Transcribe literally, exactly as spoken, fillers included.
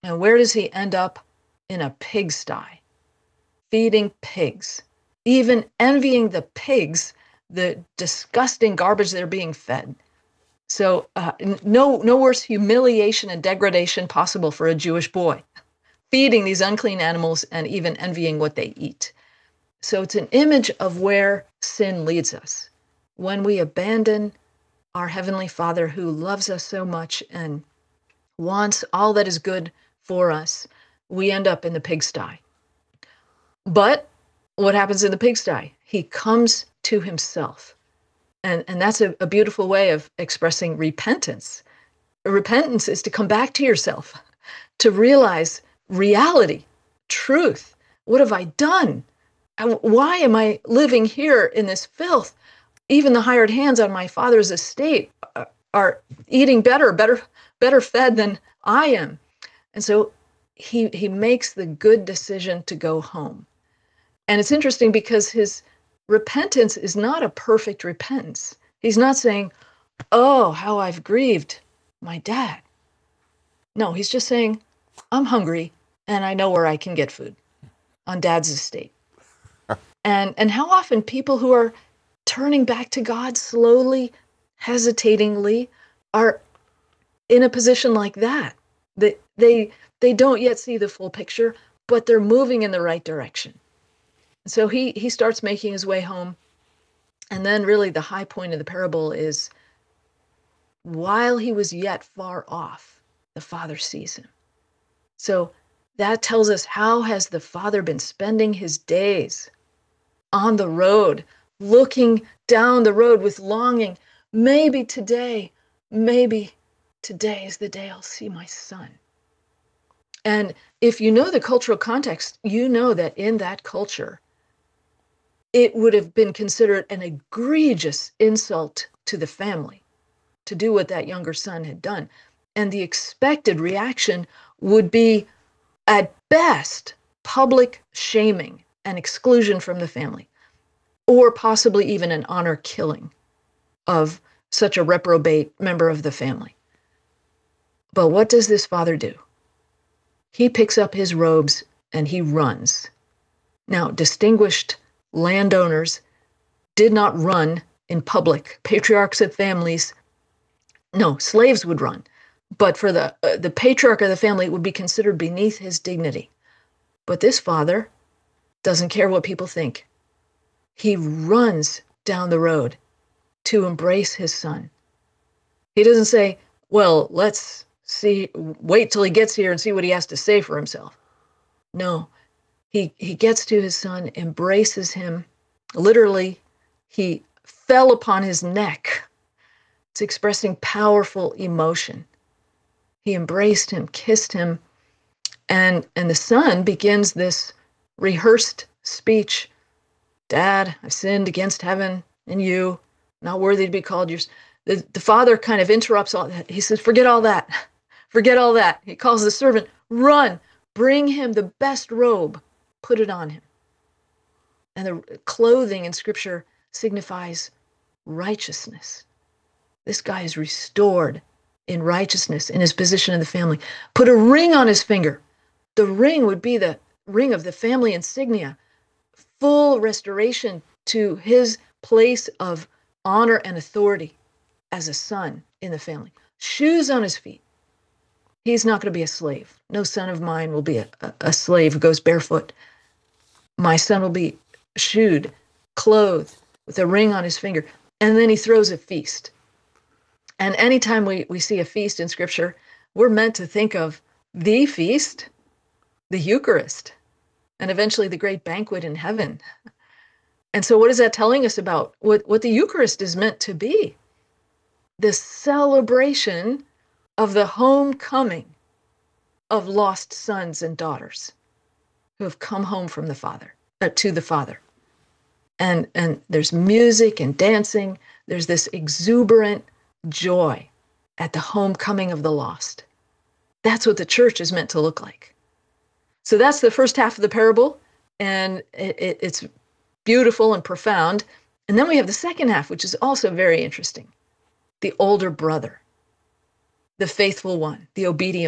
And where does he end up? In a pigsty, feeding pigs, even envying the pigs, the disgusting garbage they're being fed. So uh, no, no worse humiliation and degradation possible for a Jewish boy, feeding these unclean animals and even envying what they eat. So it's an image of where sin leads us. When we abandon our Heavenly Father who loves us so much and wants all that is good for us, we end up in the pigsty. But what happens in the pigsty? He comes to himself. And, and that's a, a beautiful way of expressing repentance. Repentance is to come back to yourself, to realize reality, truth. What have I done? Why am I living here in this filth? Even the hired hands on my father's estate are eating better, better, better fed than I am. And so he he makes the good decision to go home. And it's interesting because his repentance is not a perfect repentance. He's not saying, oh, how I've grieved my dad. No, he's just saying, I'm hungry and I know where I can get food on dad's estate. and and how often people who are turning back to God slowly, hesitatingly, are in a position like that. They, they, they don't yet see the full picture, but they're moving in the right direction. So he he starts making his way home. And then really the high point of the parable is while he was yet far off, the Father sees him. So that tells us, how has the Father been spending his days on the road, looking down the road with longing. Maybe today, maybe today is the day I'll see my son. And if you know the cultural context, you know that in that culture, it would have been considered an egregious insult to the family to do what that younger son had done. And the expected reaction would be, at best, public shaming and exclusion from the family, or possibly even an honor killing of such a reprobate member of the family. But what does this father do? He picks up his robes and he runs. Now, distinguished landowners did not run in public. Patriarchs of families, no, slaves would run. But for the, uh, the patriarch of the family, it would be considered beneath his dignity. But this father doesn't care what people think. He runs down the road to embrace his son. He doesn't say, well, let's see, wait till he gets here and see what he has to say for himself. No, he, he gets to his son, embraces him. Literally, he fell upon his neck. It's expressing powerful emotion. He embraced him, kissed him, and, and the son begins this rehearsed speech. Dad, I've sinned against heaven and you, not worthy to be called yours. The, the father kind of interrupts all that. He says, forget all that. Forget all that. He calls the servant, run, bring him the best robe, put it on him. And the clothing in Scripture signifies righteousness. This guy is restored in righteousness in his position in the family. Put a ring on his finger. The ring would be the ring of the family insignia. Full restoration to his place of honor and authority as a son in the family. Shoes on his feet. He's not going to be a slave. No son of mine will be a, a, a slave who goes barefoot. My son will be shoed, clothed, with a ring on his finger. And then he throws a feast. And anytime we, we see a feast in Scripture, we're meant to think of the feast, the Eucharist, and eventually the great banquet in heaven. And so what is that telling us about what, what the Eucharist is meant to be? The celebration of the homecoming of lost sons and daughters who have come home from the Father, uh, to the Father. And, and there's music and dancing. There's this exuberant joy at the homecoming of the lost. That's what the church is meant to look like. So that's the first half of the parable, and it, it, it's beautiful and profound. And then we have the second half, which is also very interesting. The older brother, the faithful one, the obedient